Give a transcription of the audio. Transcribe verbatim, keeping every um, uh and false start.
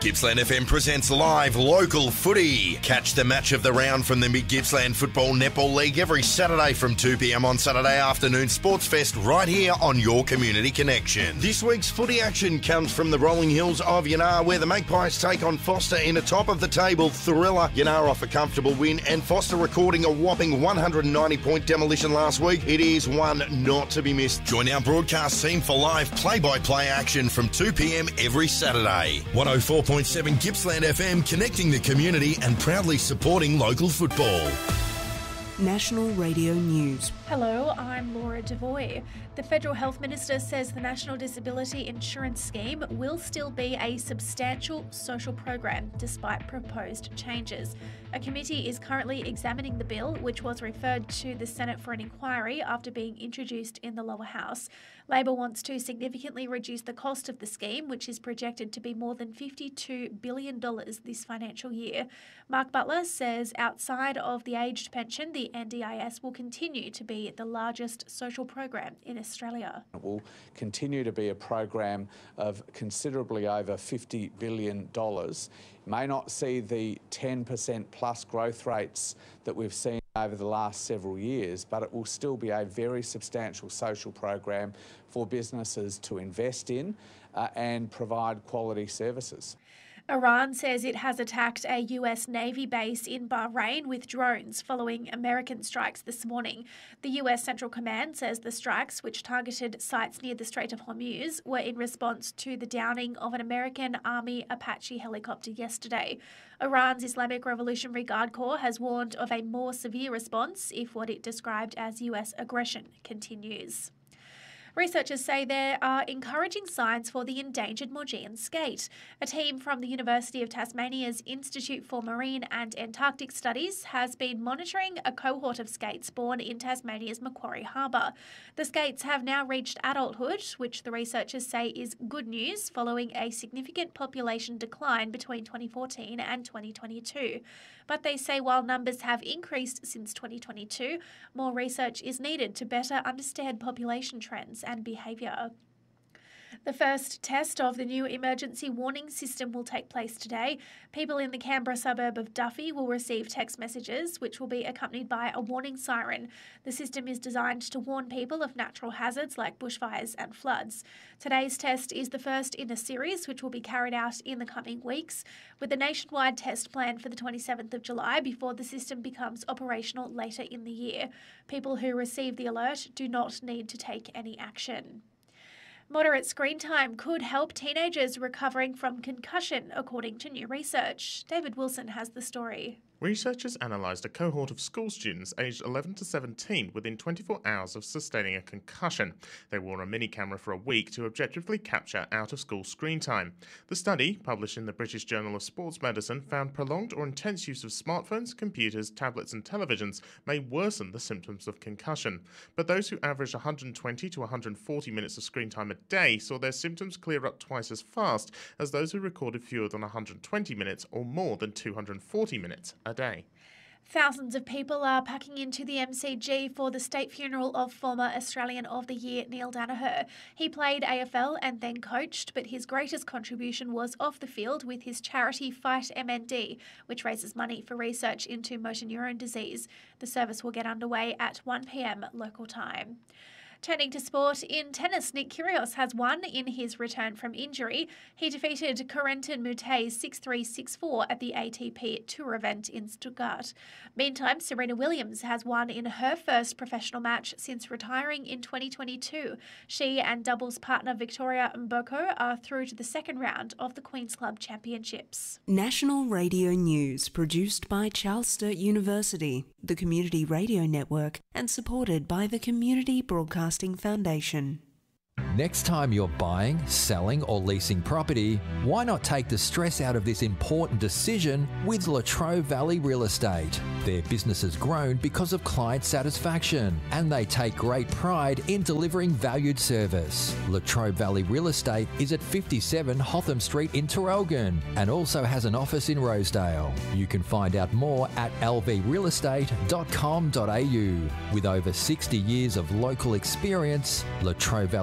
Gippsland F M presents live local footy. Catch the match of the round from the Mid-Gippsland Football Netball League every Saturday from two p m on Saturday afternoon Sports Fest right here on your Community Connection. This week's footy action comes from the rolling hills of Yanar, where the Magpies take on Foster in a top-of-the-table thriller. Yanar off a comfortable win, and Foster recording a whopping one hundred ninety point demolition last week. It is one not to be missed. Join our broadcast team for live play-by-play action from two p m every Saturday. one oh four point seven Gippsland F M, connecting the community and proudly supporting local football. National Radio News. Hello, I'm Laura Devoy. The Federal Health Minister says the National Disability Insurance Scheme will still be a substantial social program despite proposed changes. A committee is currently examining the bill, which was referred to the Senate for an inquiry after being introduced in the lower house. Labor wants to significantly reduce the cost of the scheme, which is projected to be more than fifty-two billion dollars this financial year. Mark Butler says outside of the aged pension, the N D I S will continue to be the largest social program in Australia. It will continue to be a program of considerably over fifty billion dollars. May not see the ten percent plus growth rates that we've seen over the last several years, but it will still be a very substantial social program for businesses to invest in uh, and provide quality services. Iran says it has attacked a U S Navy base in Bahrain with drones following American strikes this morning. The U S Central Command says the strikes, which targeted sites near the Strait of Hormuz, were in response to the downing of an American Army Apache helicopter yesterday. Iran's Islamic Revolutionary Guard Corps has warned of a more severe response if what it described as U S aggression continues. Researchers say there are encouraging signs for the endangered Maugean skate. A team from the University of Tasmania's Institute for Marine and Antarctic Studies has been monitoring a cohort of skates born in Tasmania's Macquarie Harbour. The skates have now reached adulthood, which the researchers say is good news following a significant population decline between twenty fourteen and twenty twenty-two. But they say while numbers have increased since twenty twenty-two, more research is needed to better understand population trends and behaviour. The first test of the new emergency warning system will take place today. People in the Canberra suburb of Duffy will receive text messages, which will be accompanied by a warning siren. The system is designed to warn people of natural hazards like bushfires and floods. Today's test is the first in a series, which will be carried out in the coming weeks, with a nationwide test planned for the twenty-seventh of July before the system becomes operational later in the year. People who receive the alert do not need to take any action. Moderate screen time could help teenagers recovering from concussion, according to new research. David Wilson has the story. Researchers analysed a cohort of school students aged eleven to seventeen within twenty-four hours of sustaining a concussion. They wore a mini camera for a week to objectively capture out-of-school screen time. The study, published in the British Journal of Sports Medicine, found prolonged or intense use of smartphones, computers, tablets and televisions may worsen the symptoms of concussion. But those who averaged one hundred twenty to one hundred forty minutes of screen time a day saw their symptoms clear up twice as fast as those who recorded fewer than one hundred twenty minutes or more than two hundred forty minutes a day. Thousands of people are packing into the M C G for the state funeral of former Australian of the Year Neil Danaher. He played A F L and then coached, but his greatest contribution was off the field with his charity Fight M N D, which raises money for research into motor neurone disease. The service will get underway at one p m local time. Turning to sport, in tennis, Nick Kyrgios has won in his return from injury. He defeated Corentin Moutet six three six four at the A T P Tour event in Stuttgart. Meantime, Serena Williams has won in her first professional match since retiring in twenty twenty-two. She and doubles partner Victoria Mboko are through to the second round of the Queen's Club Championships. National Radio News, produced by Charles Sturt University, the Community Radio Network, and supported by the Community Broadcasting Foundation. Next time you're buying, selling or leasing property, why not take the stress out of this important decision with Latrobe Valley Real Estate? Their business has grown because of client satisfaction, and they take great pride in delivering valued service. Latrobe Valley Real Estate is at fifty-seven Hotham Street in Terrelgan and also has an office in Rosedale. You can find out more at l v real estate dot com dot a u. With over sixty years of local experience, Latrobe Valley